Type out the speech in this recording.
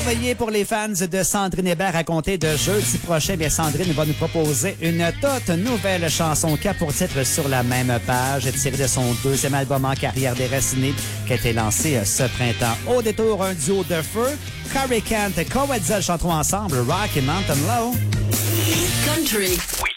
Veuillez pour les fans de Sandrine Hébert à compter de jeudi prochain. Bien, Sandrine va nous proposer une toute nouvelle chanson qui a pour titre Sur la même page, tirée de son deuxième album en carrière déracinée qui a été lancé ce printemps. Au détour, un duo de feu. Carrie Kent et Coetzel chanteront ensemble Rock and Mountain Low. Country. We